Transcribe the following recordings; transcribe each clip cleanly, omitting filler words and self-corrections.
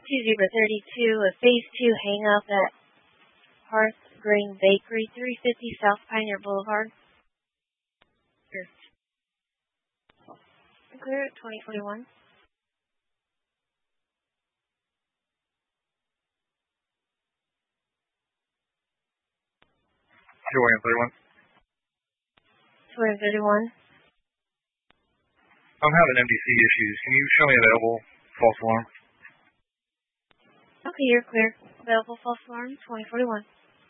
2-32, a phase 2 hang up at Hearth Green Bakery, 350 South Pioneer Boulevard. Clear at 2041. 231. 231. I'm having MDC issues. Can you show me available false alarm? Okay, you're clear. Available false alarm, 2041.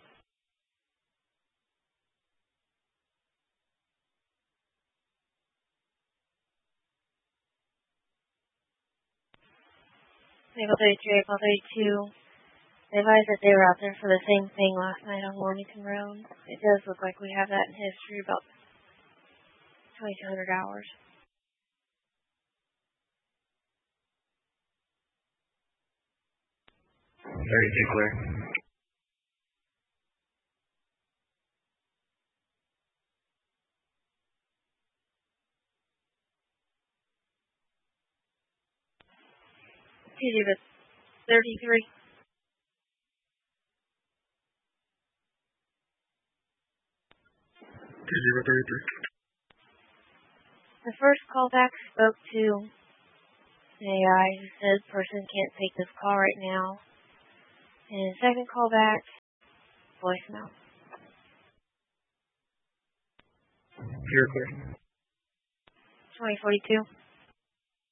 April 33, April 32. They advised that they were out there for the same thing last night on Warmington Road. It does look like we have that in history, about 2,200 hours. 32 clear. Tuesday the 33. 2-33. The first callback spoke to an AI who said person can't take this call right now. And second callback, voicemail. You're clear. 2042.